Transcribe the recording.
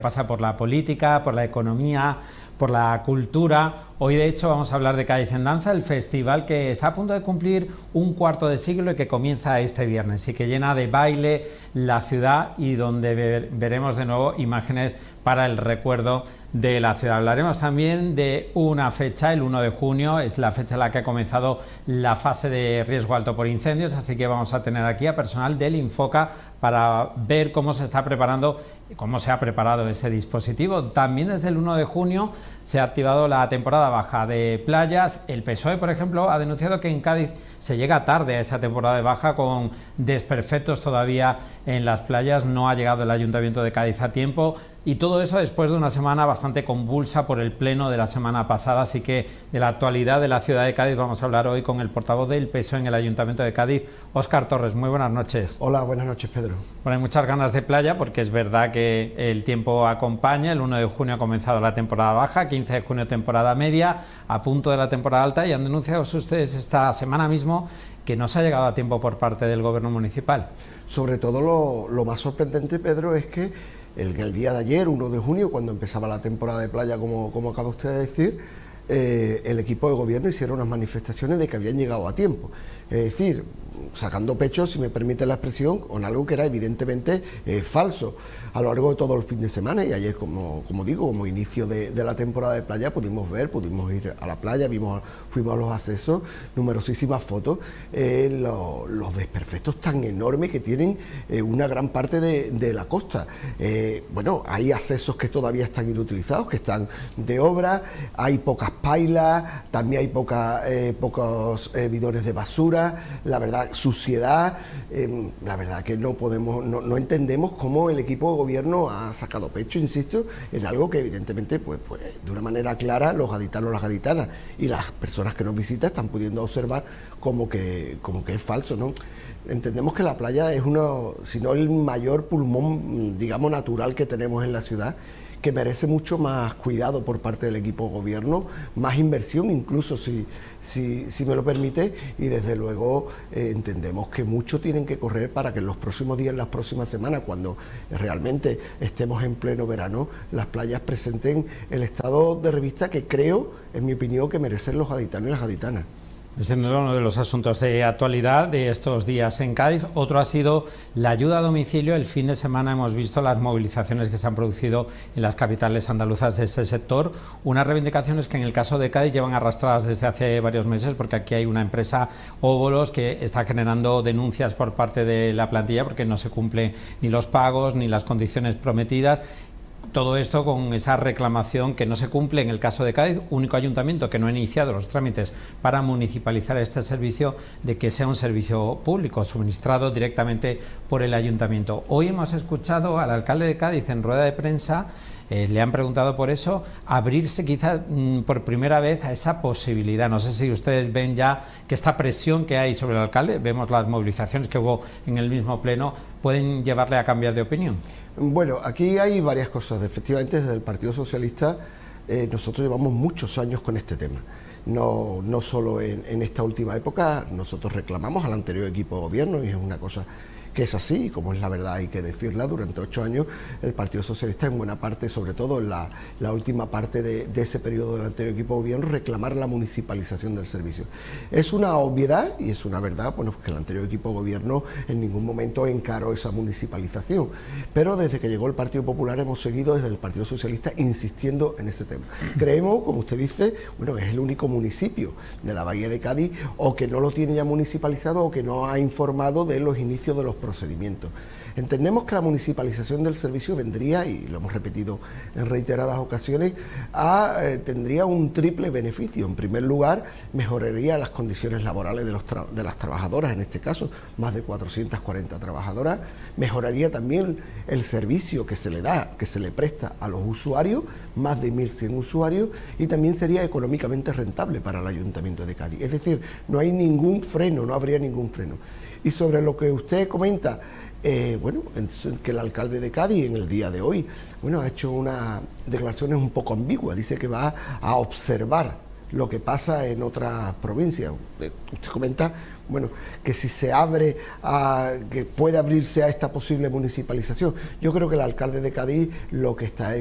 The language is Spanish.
Pasa por la política, por la economía, por la cultura. Hoy, de hecho, vamos a hablar de Cádiz en Danza, el festival que está a punto de cumplir un cuarto de siglo y que comienza este viernes y que llena de baile la ciudad y donde veremos de nuevo imágenes para el recuerdo de la ciudad. Hablaremos también de una fecha, el 1 de junio, es la fecha en la que ha comenzado la fase de riesgo alto por incendios, así que vamos a tener aquí a personal del Infoca para ver cómo se está preparando, cómo se ha preparado ese dispositivo. También desde el 1 de junio se ha activado la temporada baja de playas. El PSOE, por ejemplo, ha denunciado que en Cádiz se llega tarde a esa temporada de baja con desperfectos todavía en las playas. No ha llegado el Ayuntamiento de Cádiz a tiempo. Y todo eso después de una semana bastante convulsa por el pleno de la semana pasada. Así que de la actualidad de la ciudad de Cádiz vamos a hablar hoy con el portavoz del PSOE en el Ayuntamiento de Cádiz, Óscar Torres. Muy buenas noches. Hola, buenas noches, Pedro. Bueno, hay muchas ganas de playa porque es verdad que el tiempo acompaña. El 1 de junio ha comenzado la temporada baja, 15 de junio temporada media, a punto de la temporada alta, y han denunciado ustedes esta semana mismo que no se ha llegado a tiempo por parte del Gobierno municipal. Sobre todo lo más sorprendente, Pedro, es que el día de ayer, 1 de junio, cuando empezaba la temporada de playa, como acaba usted de decir, el equipo de gobierno hicieron unas manifestaciones de que habían llegado a tiempo. Es decir, sacando pecho, si me permite la expresión, con algo que era evidentemente falso a lo largo de todo el fin de semana. Y ayer, como digo, como inicio de la temporada de playa, pudimos ir a la playa, fuimos a los accesos, numerosísimas fotos, los desperfectos tan enormes que tienen una gran parte de la costa. Bueno, hay accesos que todavía están inutilizados, que están de obra, hay pocas pailas, también hay pocos bidones de basura. La verdad, suciedad, la verdad que no entendemos cómo el equipo de gobierno ha sacado pecho, insisto, en algo que evidentemente pues de una manera clara los gaditanos, las gaditanas y las personas que nos visitan están pudiendo observar como que es falso, ¿no? Entendemos que la playa es si no el mayor pulmón, digamos, natural que tenemos en la ciudad, que merece mucho más cuidado por parte del equipo de gobierno, más inversión incluso, si me lo permite, y desde luego entendemos que mucho tienen que correr para que en los próximos días, en las próximas semanas, cuando realmente estemos en pleno verano, las playas presenten el estado de revista que creo, en mi opinión, que merecen los gaditanos y las gaditanas. Ese no era uno de los asuntos de actualidad de estos días en Cádiz. Otro ha sido la ayuda a domicilio. El fin de semana hemos visto las movilizaciones que se han producido en las capitales andaluzas de este sector. Unas reivindicaciones que en el caso de Cádiz llevan arrastradas desde hace varios meses, porque aquí hay una empresa, Óbolos, que está generando denuncias por parte de la plantilla porque no se cumplen ni los pagos ni las condiciones prometidas. Todo esto con esa reclamación que no se cumple en el caso de Cádiz, único ayuntamiento que no ha iniciado los trámites para municipalizar este servicio, de que sea un servicio público suministrado directamente por el ayuntamiento. Hoy hemos escuchado al alcalde de Cádiz en rueda de prensa. Le han preguntado por eso, abrirse quizás por primera vez a esa posibilidad. No sé si ustedes ven ya que esta presión que hay sobre el alcalde, vemos las movilizaciones que hubo en el mismo pleno, pueden llevarle a cambiar de opinión. Bueno, aquí hay varias cosas. Efectivamente, desde el Partido Socialista nosotros llevamos muchos años con este tema. No solo en esta última época, nosotros reclamamos al anterior equipo de gobierno, y es una cosa que es así, como es la verdad, hay que decirla. Durante 8 años el Partido Socialista, en buena parte, sobre todo en la última parte de ese periodo del anterior equipo de gobierno, reclamar la municipalización del servicio. Es una obviedad y es una verdad, bueno, que el anterior equipo de gobierno en ningún momento encaró esa municipalización, pero desde que llegó el Partido Popular hemos seguido desde el Partido Socialista insistiendo en ese tema. Creemos, como usted dice, bueno, es el único municipio de la Bahía de Cádiz o que no lo tiene ya municipalizado o que no ha informado de los inicios de los procedimientos. Entendemos que la municipalización del servicio vendría, y lo hemos repetido en reiteradas ocasiones, tendría un triple beneficio. En primer lugar, mejoraría las condiciones laborales de las trabajadoras, en este caso, más de 440 trabajadoras. Mejoraría también el servicio que se le da, que se le presta a los usuarios, más de 1.100 usuarios, y también sería económicamente rentable para el Ayuntamiento de Cádiz. Es decir, no hay ningún freno, no habría ningún freno. Y sobre lo que usted comenta, bueno, que el alcalde de Cádiz en el día de hoy, bueno, ha hecho unas declaraciones un poco ambiguas. Dice que va a observar lo que pasa en otras provincias. Usted comenta, bueno, que si se abre que puede abrirse a esta posible municipalización. Yo creo que el alcalde de Cádiz lo que está